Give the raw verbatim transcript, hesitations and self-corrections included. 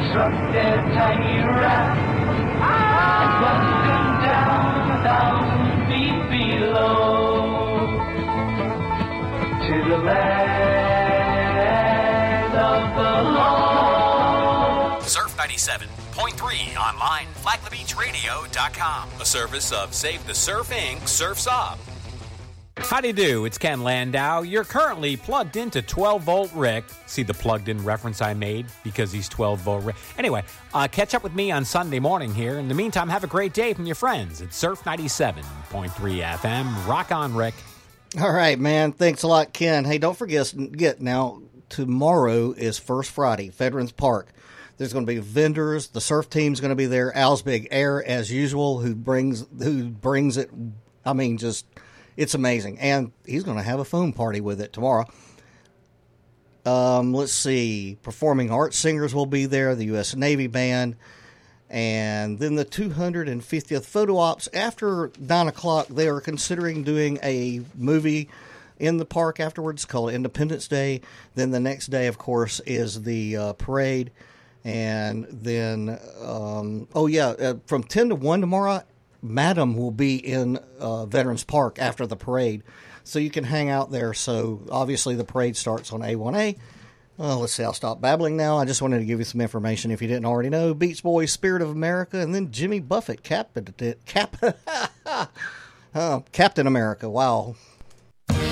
struck their tiny raft and plunged them down a thousand feet below to the land of the lost. Surf ninety-seven point three online, flagler beach radio dot com. A service of Save the Surf Incorporated. Surf's Up. How do you do? It's Ken Landau. You're currently plugged into twelve volt Rick. See the plugged-in reference I made? Because he's twelve volt Rick. Anyway, uh, catch up with me on Sunday morning here. In the meantime, have a great day from your friends at Surf ninety-seven point three F M. Rock on, Rick. All right, man. Thanks a lot, Ken. Hey, don't forget, get now, tomorrow is First Friday, Veterans Park. There's going to be vendors. The surf team's going to be there. Al's Big Air, as usual, who brings who brings it. I mean, just... it's amazing. And he's going to have a foam party with it tomorrow. Um, let's see. Performing arts singers will be there. The U S Navy Band. And then the two hundred fiftieth photo ops. After nine o'clock, they are considering doing a movie in the park afterwards called Independence Day. Then the next day, of course, is the uh, parade. And then, um, oh yeah, uh, from ten to one tomorrow, Madam will be in uh, Veterans Park after the parade, so you can hang out there. So obviously the parade starts on A one A. Well, let's see, I'll stop babbling now. I just wanted to give you some information if you didn't already know. Beach Boys, Spirit of America, and then Jimmy Buffett, Cap, Cap, uh, Captain America. Wow,